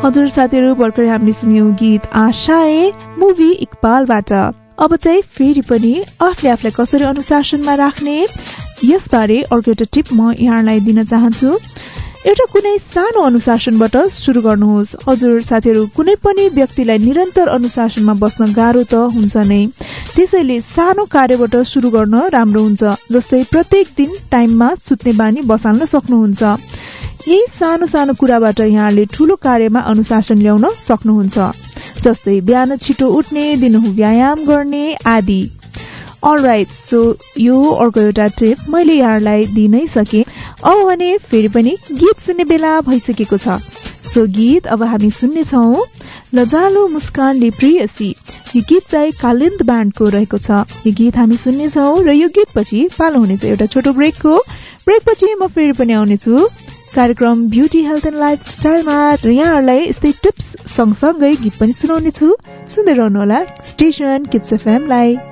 हजुर साथीहरू, भर्खरै हामीले सुन्यौं गीत आशाए मुभी इकबालबाट। अब चाहिँ फेरि पनि आफूलाई कसरी अनुशासनमा राख्ने यसबारे अर्को एउटा टिप म यहाँलाई दिन चाहन्छु। एउटा कुनै सानो अनुशासनबाट सुरु गर्नुहोस्। हजुर साथीहरू, कुनै पनि व्यक्तिलाई निरन्तर अनुशासनमा बस्न गाह्रो त हुन्छ नै, त्यसैले सानो कार्यबाट सुरु गर्न राम्रो हुन्छ। जस्तै प्रत्येक दिन टाइममा सुत्ने बानी बसाल्न सक्नुहुन्छ। यही सानो सानो कुराबाट यहाँले ठूलो कार्यमा अनुशासन ल्याउन सक्नुहुन्छ। जस्तै बिहान छिटो उठ्ने, दिनहुँ व्यायाम गर्ने आदि। अलराइट, सो यो अर्को एउटा टिप मैले यहाँलाई दिनै सके। अब भने फेरि पनि गीत सुन्ने बेला भइसकेको छ। सो गीत अब हामी सुन्ने छौं, लजालो मुस्कानले प्रियसी। यो गीत चाहिँ कालिन्द ब्यान्डको रहेको छ। यो गीत हामी सुन्ने छौं र यो गीत पछि पालो हुनेछ एउटा छोटो ब्रेकको। ब्रेक पछि म फेरि पनि आउनेछु कार्यक्रम ब्युटी हेल्थ एन्ड लाइफ स्टाइलमा र यहाँहरूलाई यस्तै टिप्स सँगसँगै गीत पनि सुनाउने छु। सुन्दै रहनुहोला स्टेशन किप्स एफएम लाई।